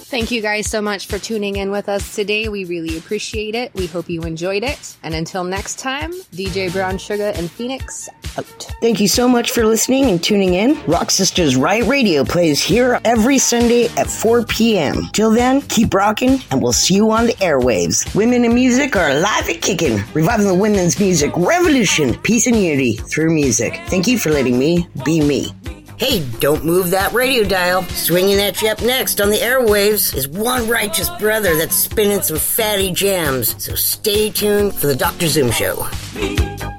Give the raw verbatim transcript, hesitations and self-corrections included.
Thank you guys so much for tuning in with us today. We really appreciate it. We hope you enjoyed it. And until next time, D J Brown Sugar and Phoenix out. Thank you so much for listening and tuning in. Rock Sisters Riot Radio plays here every Sunday at four p.m. Till then, keep rocking, and we'll see you on the airwaves. Women in music are alive and kicking, reviving the women's music revolution, peace and unity through music. Thank you for letting me be me. Hey, don't move that radio dial. Swinging at you up next on the airwaves is one righteous brother that's spinning some fatty jams. So stay tuned for the Doctor Zoom Show.